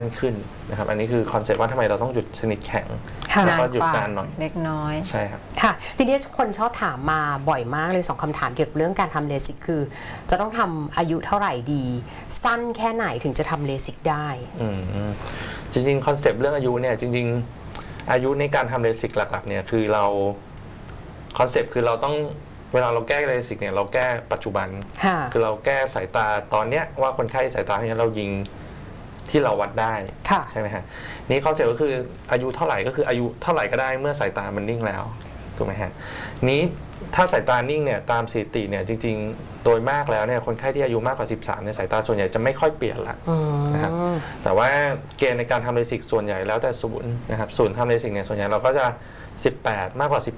ขึ้นนะครับอันนี้คือคอนเซ็ปต์ว่าทำไมเราต้องหยุดชนิดแข็งแล้วก็หยุดนานหน่อยเล็กน้อยใช่ครับค่ะทีนี้คนชอบถามมาบ่อยมากเลย2 คำถามเกี่ยวกับเรื่องการทำเลสิกคือจะต้องทำอายุเท่าไหร่ดีสั้นแค่ไหนถึงจะทำเลสิกได้จริงๆคอนเซ็ปต์เรื่องอายุเนี่ยจริงๆอายุในการทำเลสิกหลักๆเนี่ยคือเราคอนเซ็ปต์คือเราต้องเวลาเราแก้เลสิกเนี่ยเราแก้ปัจจุบันคือเราแก้สายตาตอนเนี้ยว่าคนไข้สายตาที่เรายิงที่เราวัดได้ใช่ไหมฮะนี่คอนเซ็ปต์ก็คืออายุเท่าไหร่ก็คืออายุเท่าไหร่ก็ได้เมื่อสายตามันนิ่งแล้วถูกไหมฮะนี้ถ้าสายตานิ่งเนี่ยตามสถิติเนี่ยจริงๆโดยมากแล้วเนี่ยคนไข้ที่อายุมากกว่า13เนี่ยสายตาส่วนใหญ่จะไม่ค่อยเปลี่ยนละนะครับแต่ว่าเกณฑ์ในการทำเลสิกส่วนใหญ่แล้วแต่ศูนย์นะครับศูนย์ทำเลสิกเนี่ยส่วนใหญ่เราก็จะ18มากกว่า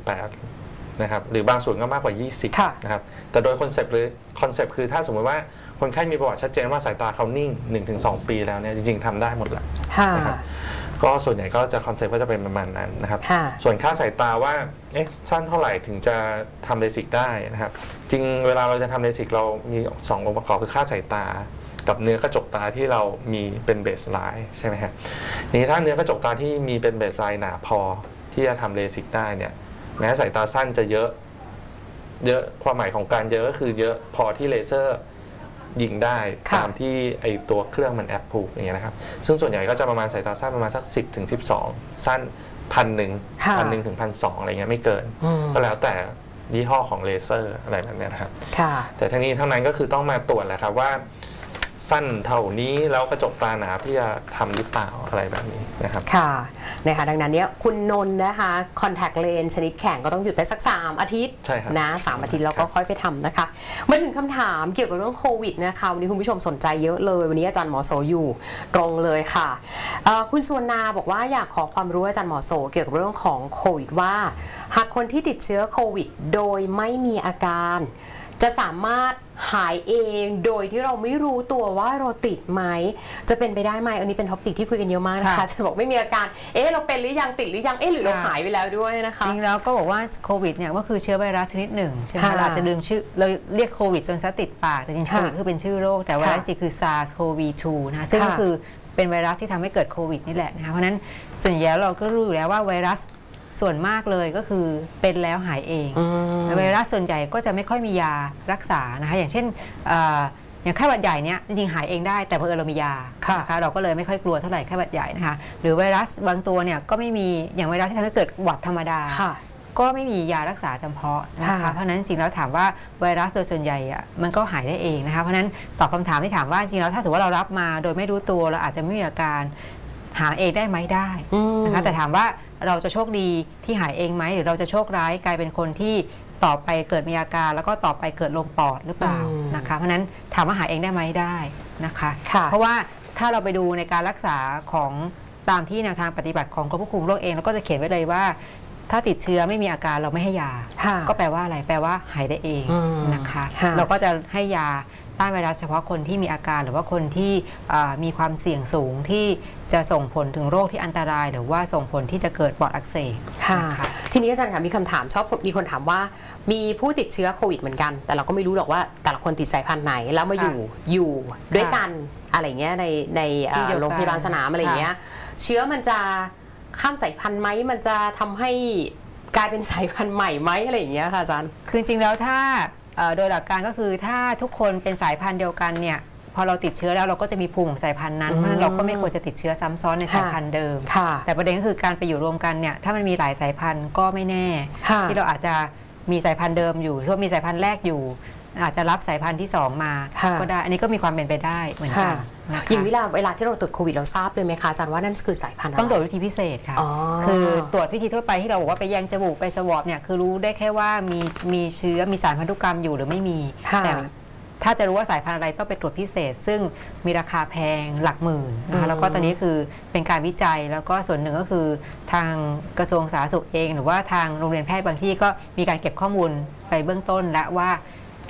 18นะครับหรือบางศูนย์ก็มากกว่า20นะครับแต่โดยคอนเซ็ปต์คือถ้าสมมติว่าคนไข้มีประวัติชัดเจนว่าสายตาเขานิ่ง 1-2 ปีแล้วเนี่ยจริงๆทำได้หมดแหละนะครับก็ส่วนใหญ่ก็จะคอนเซ็ปต์ก็จะเป็นประมาณนั้นนะครับส่วนค่าสายตาว่าสั้นเท่าไหร่ถึงจะทำเลสิกได้นะครับจริงเวลาเราจะทำเลสิกเรามี2 องค์ประกอบคือค่าสายตากับเนื้อกระจกตาที่เรามีเป็นเบสไลน์ใช่ไหมครับนี้ถ้าเนื้อกระจกตาที่มีเป็นเบสไลน์หนาพอที่จะทำเลสิกได้เนี่ยแม้สายตาสั้นจะเยอะความหมายของการเยอะก็คือเยอะพอที่เลเซอร์ยิงได้ตามที่ไอตัวเครื่องมันแอปพูฟอย่างเงี้ยนะครับซึ่งส่วนใหญ่ก็จะประมาณสายตาสั้นประมาณสัก10-12สั้น1,000 ถึง 1,200อะไรเงี้ยไม่เกินก็แล้วแต่ยี่ห้อของเลเซอร์อะไรแบบนี้นะครับแต่ทั้งนี้ทั้งนั้นก็คือต้องมาตรวจแหละครับว่าสั้นเท่านี้แล้วกระจกตาหนาที่จะทำหรือเปล่าอะไรแบบนี้นะครับค่ะนะคะดังนั้นเนี่ยคุณนนท์นะคะคอนแทคเลนส์ชนิดแข็งก็ต้องหยุดไปสัก3 อาทิตย์นะ3 อาทิตย์แล้วก็ค่อยไปทำนะคะมาถึงคำถามเกี่ยวกับเรื่องโควิดนะคะวันนี้คุณผู้ชมสนใจเยอะเลยวันนี้อาจารย์หมอโสอยู่ตรงเลยค่ะคุณสุวรรณาบอกว่าอยากขอความรู้อาจารย์หมอโสเกี่ยวกับเรื่องของโควิดว่าหากคนที่ติดเชื้อโควิดโดยไม่มีอาการจะสามารถหายเองโดยที่เราไม่รู้ตัวว่าเราติดไหมจะเป็นไปได้ไหมอันนี้เป็นท็อปิกที่คุยกันเยอะมากนะคะจะบอกไม่มีอาการเราเป็นหรือยังติดหรือยังหรือเราหายไปแล้วด้วยนะคะจริงแล้วก็บอกว่าโควิดเนี่ยก็คือเชื้อไวรัสชนิดหนึ่งใช่ไหมเราจะลืมชื่อเราเรียกโควิดจนซะติดปากแต่จริงๆโควิดคือเป็นชื่อโรคแต่ไวรัสจริงคือ SARS-CoV-2 นะคะซึ่งก็คือเป็นไวรัสที่ทำให้เกิดโควิดนี่แหละนะคะเพราะนั้นส่วนใหญ่เราก็รู้อยู่แล้วว่าไวรัสส่วนมากเลยก็คือเป็นแล้วหายเองไวรัสส่วนใหญ่ก็จะไม่ค่อยมียารักษานะคะอย่างเช่นอย่างไข้หวัดใหญ่เนี่ยจริงๆหายเองได้แต่เพราะเรามียานะคะเราก็เลยไม่ค่อยกลัวเท่าไหร่ไข้หวัดใหญ่นะคะหรือไวรัสบางตัวเนี่ยก็ไม่มีอย่างไวรัสที่ทำให้เกิดหวัดธรรมดาก็ไม่มียารักษาจำเพาะนะคะเพราะนั้นจริงๆแล้วถามว่าไวรัสโดยส่วนใหญ่มันก็หายได้เองนะคะเพราะนั้นตอบคำถามที่ถามว่าจริงๆแล้วถ้าสมมติว่าเรารับมาโดยไม่รู้ตัวเราอาจจะไม่มีอาการหาเองได้ไหมได้นะคะแต่ถามว่าเราจะโชคดีที่หายเองไหมหรือเราจะโชคร้ายกลายเป็นคนที่ต่อไปเกิดมีอาการแล้วก็ต่อไปเกิดลมปอดหรือเปล่านะคะเพราะนั้นถามว่าหายเองได้ไหมได้นะคะเพราะว่าถ้าเราไปดูในการรักษาของตามที่แนวทางปฏิบัติของกรมควบคุมโรคเองแล้วก็จะเขียนไว้เลยว่าถ้าติดเชื้อไม่มีอาการเราไม่ให้ยาก็แปลว่าอะไรแปลว่าหายได้เองนะคะเราก็จะให้ยาต้านไวรัสเฉพาะคนที่มีอาการหรือว่าคนที่มีความเสี่ยงสูงที่จะส่งผลถึงโรคที่อันตรายหรือว่าส่งผลที่จะเกิดปอดอักเสบค่ะทีนี้อาจารย์ค่ะมีคำถามมีคนถามว่ามีผู้ติดเชื้อโควิดเหมือนกันแต่เราก็ไม่รู้หรอกว่าแต่ละคนติดสายพันธุ์ไหนแล้วมาอยู่ด้วยกันอะไรเงี้ยในโรงพยาบาลสนามอะไรเงี้ยเชื้อมันจะข้ามสายพันธุ์ไหมมันจะทำให้กลายเป็นสายพันธุ์ใหม่ไหมอะไรอย่างเงี้ยค่ะอาจารย์คือจริงแล้วถ้าโดยหลักการก็คือถ้าทุกคนเป็นสายพันธุ์เดียวกันเนี่ยพอเราติดเชื้อแล้วเราก็จะมีภูมิของสายพันธุ์นั้นเพราะฉะนั้นเราก็ไม่ควรจะติดเชื้อซ้ำซ้อนในสายพันธุ์เดิมแต่ประเด็นก็คือการไปอยู่รวมกันเนี่ยถ้ามันมีหลายสายพันธุ์ก็ไม่แน่ที่เราอาจจะมีสายพันธุ์เดิมอยู่หรือมีสายพันธุ์แรกอยู่อาจจะรับสายพันธุ์ที่2มาก็ได้อันนี้ก็มีความเป็นไปได้เหมือนกันอย่างเวลาที่เราตรวจโควิดเราทราบเลยไหมคะอาจารย์ว่านั่นคือสายพันธุ์อะไรต้องตรวจวิธีพิเศษค่ะคือตรวจวิธีทั่วไปที่เราบอกว่าไปแยงจมูกไปสวอปเนี่ยคือรู้ได้แค่ว่ามีเชื้อมีสารพันธุกรรมอยู่หรือไม่มีแต่ถ้าจะรู้ว่าสายพันธุ์อะไรต้องไปตรวจพิเศษซึ่งมีราคาแพงหลักหมื่นนะคะแล้วก็ตอนนี้คือเป็นการวิจัยแล้วก็ส่วนหนึ่งก็คือทางกระทรวงสาธารณสุขเองหรือว่าทางโรงเรียนแพทย์บางที่ก็มีการเก็บข้อมูลไปเบื้องต้นและว่าแ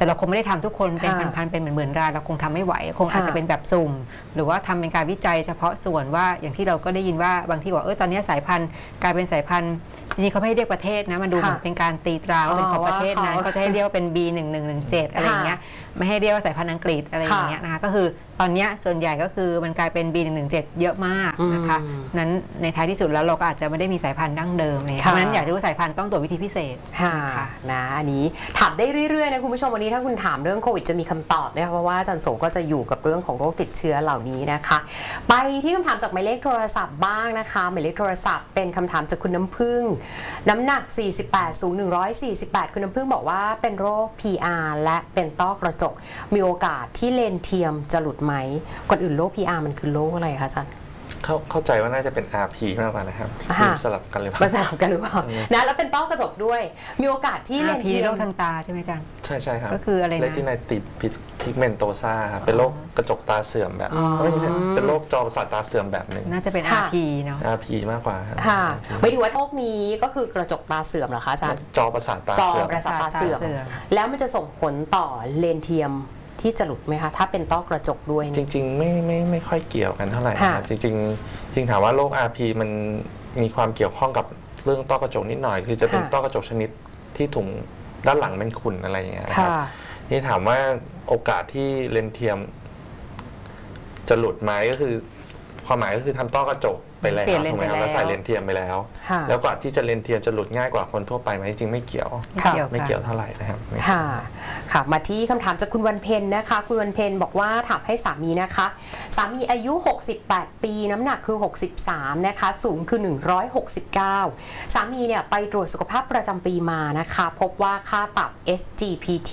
แต่เราคงไม่ได้ทำทุกคนเป็นพันๆเป็นหมื่นๆรายเราคงทำไม่ไหวคงอาจจะเป็นแบบสุ่มหรือว่าทำเป็นการวิจัยเฉพาะส่วนว่าอย่างที่เราก็ได้ยินว่าบางที่บอกตอนนี้สายพันธุ์กลายเป็นสายพันธุ์จริงๆเขาไม่ให้เรียกประเทศนะมันดูเหมือนเป็นการตีตราว่าเป็นของประเทศนั้นเขาจะให้เรียกว่าเป็น B1117 อะไรอย่างเงี้ยไม่ให้เรียกว่าสายพันธุ์อังกฤษอะไรอย่างเงี้ยนะคะก็คือตอนนี้ส่วนใหญ่ก็คือมันกลายเป็น B117 เยอะมากนะคะนั้นในท้ายที่สุดแล้วเราก็อาจจะไม่ได้มีสายพันธุ์ดั้งเดิมเลยเพราะฉะนั้นอยากจะรู้สายพันธุ์ต้องตรวจวิธีพิเศษค่ะนะอันนี้ถามได้เรื่อยๆนะคุณผู้ชมวันนี้ถ้าคุณถามเรื่องโควิดจะมีคำตอบนะคะเพราะว่าอาจารย์โสก็จะอยู่กับเรื่องของโรคติดเชื้อเหล่านี้นะคะไปที่คำถามจากหมายเลขโทรศัพท์บ้างนะคะหมายเลขโทรศัพท์เป็นคำถามจากคุณน้ำผึ้งน้ำหนัก48สูง148คุณน้ำผึ้งบอกว่าเป็นโรค PR และเป็นต้อกระจกมีโอกาสที่เลนส์เทียมจะหลุดไหมก่อนอื่นโรค PR มันคือโรคอะไรคะอาจารย์เข้าใจว่าน่าจะเป็น RP มากกว่านะครับสลับกันเลยมาสลับกันหรือเปล่านะแล้วเป็นต้อกระจกด้วยมีโอกาสที่เลนส์เทียมโรคทางตาใช่ไหมอาจารย์ใช่ครับก็คืออะไรนะเลตินไนติดพิกเมนโตซาครับเป็นโรคกระจกตาเสื่อมแบบเป็นโรคจอประสาทตาเสื่อมแบบหนึ่งน่าจะเป็น RP เนาะ RP มากกว่าครับค่ะไม่ถือว่าโรคนี้ก็คือกระจกตาเสื่อมเหรอคะอาจารย์จอประสาทตาเสื่อมแล้วมันจะส่งผลต่อเลนส์เทียมที่จะหลุดไหมคะถ้าเป็นต้อกระจกด้วยจริงๆไม่ค่อยเกี่ยวกันเท่าไหร่ครับจริงถามว่าโรค RP มันมีความเกี่ยวข้องกับเรื่องต้อกระจกนิดหน่อยคือจะเป็นต้อกระจกชนิดที่ถุงด้านหลังเป็นขุ่นอะไรอย่างเงี้ยครับนี่ถามว่าโอกาสที่เลนส์เทียมจะหลุดไหมก็คือความหมายก็คือทำต้อกระจกไปแล้วถูกไหมครับแล้วใส่เลนส์เทียมไปแล้วแล้วกว่าที่จะเลนส์เทียมจะหลุดง่ายกว่าคนทั่วไปไหมจริงไม่เกี่ยวเท่าไหร่นะครับค่ะมาที่คำถามจากคุณวันเพ็ญนะคะคุณวันเพ็ญบอกว่าถามให้สามีนะคะสามีอายุ68ปีน้ำหนักคือ63นะคะสูงคือ169สามีเนี่ยไปตรวจสุขภาพประจำปีมานะคะพบว่าค่าตับ SGPT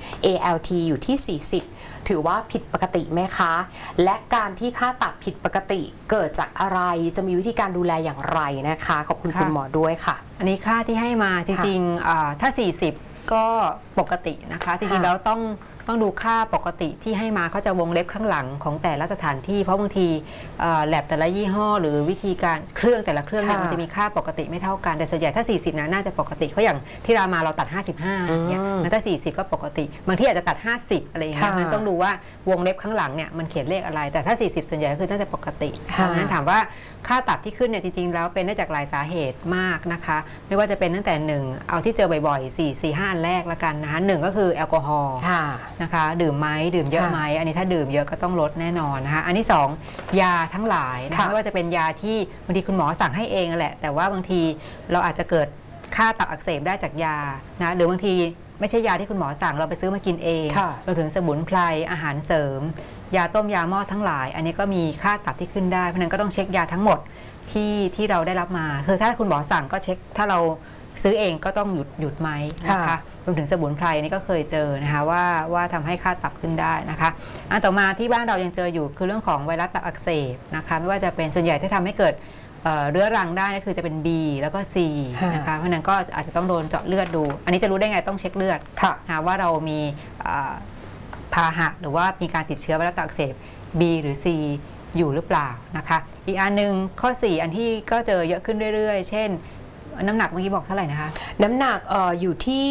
ALT อยู่ที่40ถือว่าผิดปกติไหมคะและการที่ค่าตับผิดปกติเกิดจากอะไรจะมีวิธีการดูแลอย่างไรนะคะขอบคุณคุณหมอด้วยค่ะอันนี้ค่าที่ให้มาจริงๆถ้า40ก็ปกตินะคะจริงๆแล้วต้องดูค่าปกติที่ให้มาเขาจะวงเล็บข้างหลังของแต่ละสถานที่เพราะบางทีแลบแต่ละยี่ห้อหรือวิธีการเครื่องแต่ละเครื่องเนี่ยมันจะมีค่าปกติไม่เท่ากันแต่ส่วนใหญ่ถ้า40น่าจะปกติเพราะอย่างที่รามาเราตัด55เนี่ยมันถ้า40ก็ปกติบางที่อาจจะตัด50อะไรอย่างเงี้ยมันต้องดูว่าวงเล็บข้างหลังเนี่ยมันเขียนเลขอะไรแต่ถ้า40ส่วนใหญ่ก็คือน่าจะปกติดังนั้นถามว่าค่าตับที่ขึ้นเนี่ยจริงๆแล้วเป็นได้จากหลายสาเหตุมากนะคะไม่ว่าจะเป็นตั้งแต่1เอาที่เจอบ่อยๆ4-5 อันแรกละกันนะคะ1ก็คือแอลกอฮอล์นะคะดื่มไหมดื่มเยอะไหมอันนี้ถ้าดื่มเยอะก็ต้องลดแน่นอนนะคะอันที่2ยาทั้งหลายนะคะไม่ว่าจะเป็นยาที่บางทีคุณหมอสั่งให้เองแหละแต่ว่าบางทีเราอาจจะเกิดค่าตับอักเสบได้จากยานะหรือบางทีไม่ใช่ยาที่คุณหมอสั่งเราไปซื้อมากินเองเราถึงสมุนไพรอาหารเสริมยาต้มยาหม้อทั้งหลายอันนี้ก็มีค่าตับที่ขึ้นได้เพราะนั้นก็ต้องเช็คยาทั้งหมดที่เราได้รับมาคือถ้าคุณหมอสั่งก็เช็คถ้าเราซื้อเองก็ต้องหยุดไหมนะคะรวมถึงสมุนไพรนี่ก็เคยเจอนะคะว่าทำให้ค่าตับขึ้นได้นะคะอันต่อมาที่บ้านเรายังเจออยู่คือเรื่องของไวรัสตับอักเสบนะคะไม่ว่าจะเป็นส่วนใหญ่ที่ทำให้เกิดเรื้อรังได้ก็คือจะเป็น B แล้วก็ C นะคะเพราะนั้นก็อาจจะต้องโดนเจาะเลือดดูอันนี้จะรู้ได้ไงต้องเช็คเลือดว่าเรามีพาหะหรือว่ามีการติดเชื้อไวรัสตับอักเสบ B หรือ C อยู่หรือเปล่านะคะอีกอันนึงข้อ4อันที่ก็เจอเยอะขึ้นเรื่อยๆเช่นน้ำหนักเมื่อกี้บอกเท่าไหร่นะคะน้ำหนักอยู่ที่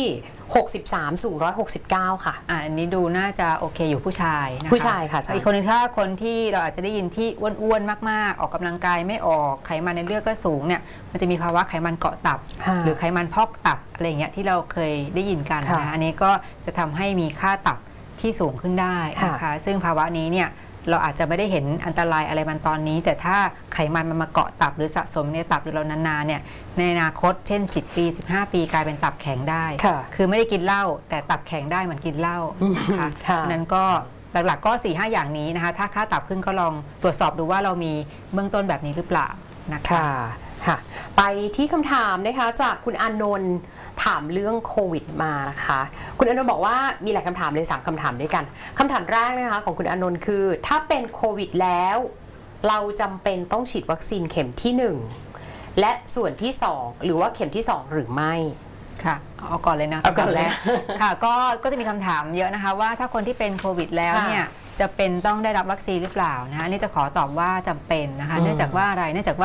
63สูง169ค่ะอันนี้ดูน่าจะโอเคอยู่ผู้ชายนะคะผู้ชายค่ะอีกคนนึงถ้าคนที่เราอาจจะได้ยินที่อ้วนๆมากๆออกกำลังกายไม่ออกไขมันในเลือดก็สูงเนี่ยมันจะมีภาวะไขมันเกาะตับหรือไขมันพอกตับอะไรอย่างเงี้ยที่เราเคยได้ยินกันนะอันนี้ก็จะทำให้มีค่าตับที่สูงขึ้นได้นะคะซึ่งภาวะนี้เนี่ยเราอาจจะไม่ได้เห็นอันตรายอะไรมันตอนนี้แต่ถ้าไขมันมันมาเกาะตับหรือสะสมในตับอยู่เรานานๆเนี่ยในอนาคตเช่น10 ปี15 ปีกลายเป็นตับแข็งได้คือไม่ได้กินเหล้าแต่ตับแข็งได้เหมือนกินเหล้านะคะนั้นก็หลักๆก็ 4-5 อย่างนี้นะคะถ้าค่าตับขึ้นก็ลองตรวจสอบดูว่าเรามีเบื้องต้นแบบนี้หรือเปล่านะคะไปที่คำถามนะคะจากคุณอานนท์ถามเรื่องโควิดมานะคะคุณอานนท์บอกว่ามีหลายคำถามเลย3คำถามด้วยกันคำถามแรกนะคะของคุณอานนท์คือถ้าเป็นโควิดแล้วเราจำเป็นต้องฉีดวัคซีนเข็มที่1และส่วนที่2หรือว่าเข็มที่2หรือไม่ค่ะเอาก่อนเลยนะเอาก่อนเลยค่ะก็จะมีคำถามเยอะนะคะว่าถ้าคนที่เป็นโควิดแล้วเนี่ยจะเป็นต้องได้รับวัคซีนหรือเปล่านะคะนี่จะขอตอบว่าจำเป็นนะคะเนื่องจากว่าอะไรเนื่องจากว่า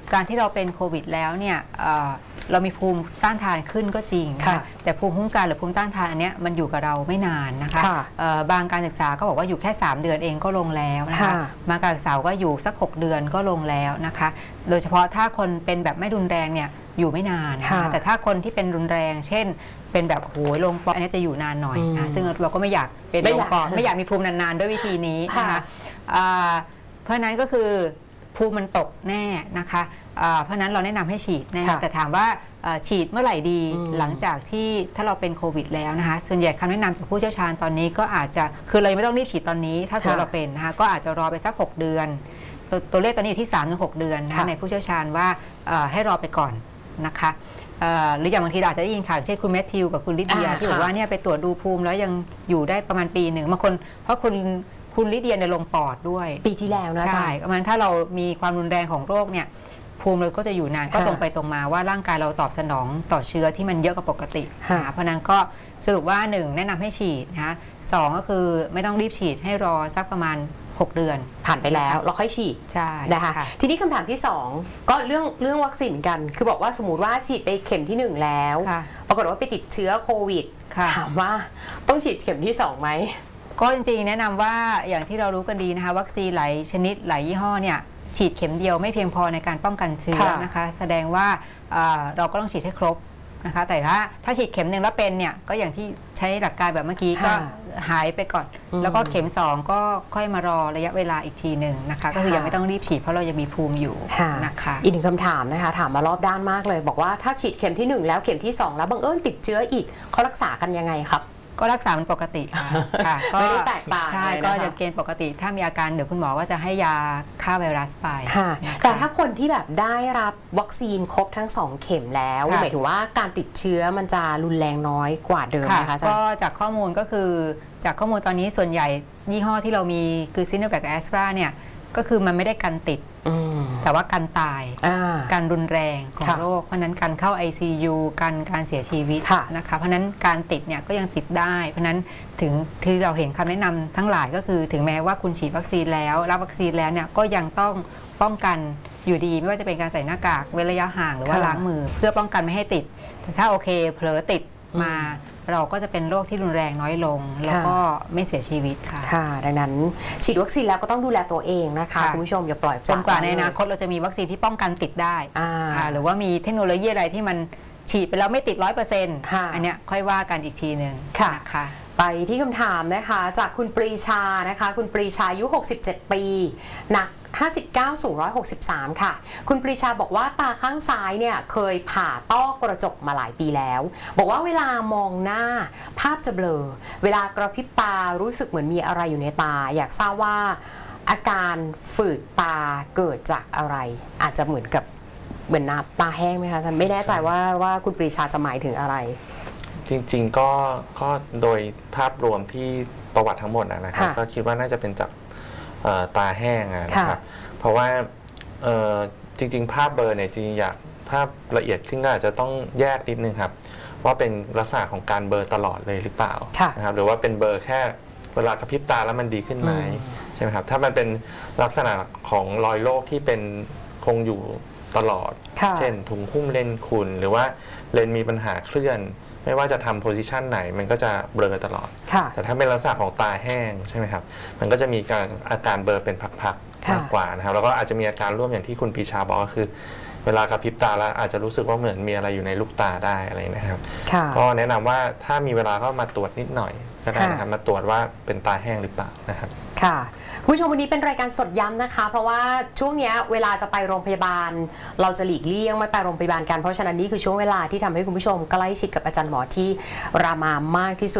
การที่เราเป็นโควิดแล้วเนี่ยเรามีภูมิต้านทานขึ้นก็จริงนะคะแต่ภูมิคุ้มกันหรือภูมิต้านทานอันเนี้ยมันอยู่กับเราไม่นานนะคะบางการศึกษาก็บอกว่าอยู่แค่3 เดือนเองก็ลงแล้วนะคะบางการศึกษาก็อยู่สัก6 เดือนก็ลงแล้วนะคะโดยเฉพาะถ้าคนเป็นแบบไม่รุนแรงเนี่ยอยู่ไม่นานนะคะแต่ถ้าคนที่เป็นรุนแรงเช่นเป็นแบบโหยลงปอดอันนี้จะอยู่นานหน่อยนะซึ่งเราก็ไม่อยากเป็นลงปอดไม่อยากมีภูมินานๆด้วยวิธีนี้นะคะเพราะนั้นก็คือภูมิมันตกแน่นะคะเพราะนั้นเราแนะนำให้ฉีดแน่แต่ถามว่าฉีดเมื่อไหร่ดีหลังจากที่ถ้าเราเป็นโควิดแล้วนะคะส่วนใหญ่คำแนะนำจากผู้เชี่ยวชาญตอนนี้ก็อาจจะคือเราไม่ต้องรีบฉีดตอนนี้ถ้าสมมติเราเป็นนะคะก็อาจจะรอไปสัก6 เดือนตัวเลขตอนนี้อยู่ที่ 3-6 เดือนนะคะในผู้เชี่ยวชาญว่าให้รอไปก่อนนะคะหรืออย่างบางทีอาจจะได้ยินข่าวเช่นคุณแมทธิวกับคุณลิเดียที่บอกว่าเนี่ยไปตรวจดูภูมิแล้วยังอยู่ได้ประมาณปีหนึ่งบางคนเพราะคุณลิเดียในลงปอดด้วยปีที่แล้วนะใช่ประมาณถ้าเรามีความรุนแรงของโรคเนี่ยภูมิเราก็จะอยู่นานก็ตรงไปตรงมาว่าร่างกายเราตอบสนองต่อเชื้อที่มันเยอะกว่าปกติเพราะนั้นก็สรุปว่า1แนะนำให้ฉีดนะคะ2ก็คือไม่ต้องรีบฉีดให้รอสักประมาณ6 เดือนผ่านไปแล้วเราค่อยฉีดใช่นะคะทีนี้คำถามที่2ก็เรื่องวัคซีนกันคือบอกว่าสมมติว่าฉีดไปเข็มที่1แล้วปรากฏว่าไปติดเชื้อโควิดถามว่าต้องฉีดเข็มที่2ไหมก็จริงๆแนะนำว่าอย่างที่เรารู้กันดีนะคะวัคซีนหลายชนิดหลายยี่ห้อเนี่ยฉีดเข็มเดียวไม่เพียงพอในการป้องกันเชื้อนะคะแสดงว่าเราก็ต้องฉีดให้ครบนะคะแต่ถ้าฉีดเข็ม1แล้วเป็นเนี่ยก็อย่างที่ใช้หลักการแบบเมื่อกี้ก็หายไปก่อนแล้วก็เข็ม2ก็ค่อยมารอระยะเวลาอีกทีหนึ่งนะคะก็คือยังไม่ต้องรีบฉีดเพราะเรายังมีภูมิอยู่นะคะอีกหนึ่งคำถามนะคะถามมารอบด้านมากเลยบอกว่าถ้าฉีดเข็มที่1แล้วเข็มที่2แล้วบังเอิญติดเชื้ออีกเขารักษากันยังไงครับก็รักษามันปกติค่ะไม่ได้แตกต่างใช่ก็จะเกณฑ์ปกติถ้ามีอาการเดี๋ยวคุณหมอก็จะให้ยาฆ่าไวรัสไปแต่ถ้าคนที่แบบได้รับวัคซีนครบทั้ง2เข็มแล้วหมายถึงว่าการติดเชื้อมันจะรุนแรงน้อยกว่าเดิมนะคะก็จากข้อมูลก็คือจากข้อมูลตอนนี้ส่วนใหญ่ยี่ห้อที่เรามีคือซิโนแวคกับแอสตราเนี่ยก็คือมันไม่ได้กันติดแต่ว่ากันตายการรุนแรงของโรคเพราะนั้นการเข้า ICU การเสียชีวิตนะคะเพราะนั้นการติดเนี่ยก็ยังติดได้เพราะนั้นถึงที่เราเห็นคำแนะนำทั้งหลายก็คือถึงแม้ว่าคุณฉีดวัคซีนแล้วรับวัคซีนแล้วเนี่ยก็ยังต้องป้องกันอยู่ดีไม่ว่าจะเป็นการใส่หน้ากากเว้นระยะห่างหรือว่าล้างมือเพื่อป้องกันไม่ให้ติดแต่ถ้าโอเคเผลอติดมาเราก็จะเป็นโรคที่รุนแรงน้อยลงแล้วก็ไม่เสียชีวิตค่ะดังนั้นฉีดวัคซีนแล้วก็ต้องดูแลตัวเองนะคะคุณผู้ชมอย่าปล่อยจนกว่าในอนาคตเราจะมีวัคซีนที่ป้องกันติดได้หรือว่ามีเทคโนโลยีอะไรที่มันฉีดไปแล้วไม่ติด 100% อันเนี้ยค่อยว่ากันอีกทีหนึ่งค่ะไปที่คำถามนะคะจากคุณปรีชานะคะคุณปรีชาอายุ67 ปีหนัก59สูง163ค่ะคุณปรีชาบอกว่าตาข้างซ้ายเนี่ยเคยผ่าต้อกระจกมาหลายปีแล้วบอกว่าเวลามองหน้าภาพจะเบลอเวลากระพริบตารู้สึกเหมือนมีอะไรอยู่ในตาอยากทราบว่าอาการฝืดตาเกิดจากอะไรอาจจะเหมือนน้ำตาแห้งไหมคะฉันไม่แน่ใจว่าคุณปรีชาจะหมายถึงอะไรจริงๆก็โดยภาพรวมที่ประวัติทั้งหมดนะครับก็คิดว่าน่าจะเป็นจากตาแห้งนะครับเพราะว่าจริงๆภาพเบลอเนี่ยจริงๆอยากถ้าละเอียดขึ้นก็อาจจะต้องแยกนิดนึงครับว่าเป็นลักษณะของการเบลอตลอดเลยหรือเปล่านะครับหรือว่าเป็นเบลอแค่เวลากระพริบตาแล้วมันดีขึ้นไหมใช่ไหมครับถ้ามันเป็นลักษณะของรอยโรคที่เป็นคงอยู่ตลอดเช่นถุงหุ้มเลนส์ขุ่นหรือว่าเลนส์มีปัญหาเคลื่อนไม่ว่าจะทำโพซิชันไหนมันก็จะเบลอตลอดแต่ถ้าเป็นลักษณะของตาแห้งใช่ไหมครับมันก็จะมีอาการเบลอเป็นพักๆมากกว่านะครับแล้วก็อาจจะมีอาการร่วมอย่างที่คุณปีชาบอกก็คือเวลากระพริบตาแล้วอาจจะรู้สึกว่าเหมือนมีอะไรอยู่ในลูกตาได้อะไรนะครับก็แนะนำว่าถ้ามีเวลาก็มาตรวจนิดหน่อยก็ได้นะครับมาตรวจว่าเป็นตาแห้งหรือเปล่านะครับค่ะผู้ชมวันนี้เป็นรายการสดย้ำนะคะเพราะว่าช่วงนี้เวลาจะไปโรงพยาบาลเราจะหลีกเลี่ยงไม่ไปโรงพยาบาลกันเพราะฉะนั้นนี่คือช่วงเวลาที่ทำให้คุณผู้ชมใกล้ชิดกับอาจารย์หมอที่รามามากที่สุด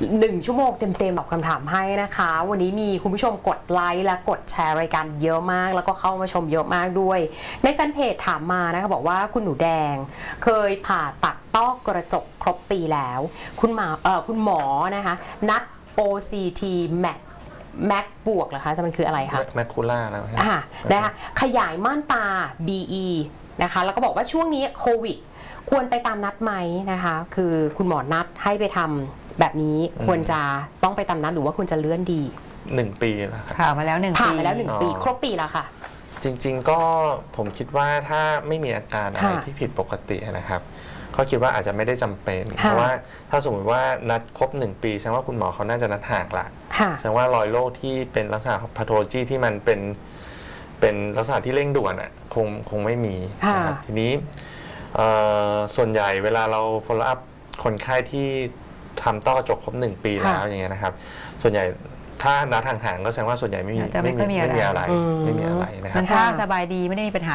1 ชั่วโมงเต็มๆตอบคำถามให้นะคะวันนี้มีคุณผู้ชมกดไลค์และกดแชร์รายการเยอะมากแล้วก็เข้ามาชมเยอะมากด้วยในแฟนเพจถามมานะคะบอกว่าคุณหนูแดงเคยผ่าตัดต้อกระจกครบปีแล้วคุณหมอนะคะนัด OCTแม็กบวกเหรอคะจะมันคืออะไรคะแมคคูล่าแล้วนะคะขยายม่านตา BE นะคะแล้วก็บอกว่าช่วงนี้โควิดควรไปตามนัดไหมนะคะคือคุณหมอนัดให้ไปทำแบบนี้ควรจะต้องไปตามนัดหรือว่าควรจะเลื่อนดี 1 ปีแล้วค่ะผ่ามาแล้ว1 ปีผ่ามาแล้ว1 ปีครบปีแล้วค่ะจริงๆก็ผมคิดว่าถ้าไม่มีอาการอะไรที่ผิดปกตินะครับก็คิดว่าอาจจะไม่ได้จำเป็นเพราะว่าถ้าสมมติว่านัดครบ1 ปีแสดงว่าคุณหมอเขาน่าจะนัดห่างละแสดงว่ารอยโรคที่เป็นลักษณะพาโทโลจีที่มันเป็นลักษณะที่เร่งด่วนคงไม่มีนะครับทีนี้ส่วนใหญ่เวลาเรา follow up คนไข้ที่ทำต้อกระจกครบ1 ปีแล้วอย่างเงี้ยนะครับส่วนใหญ่ถ้านัดห่างๆก็แสดงว่าส่วนใหญ่ไม่มีอะไรนะครับถ้าสบายดีไม่ได้มีปัญหา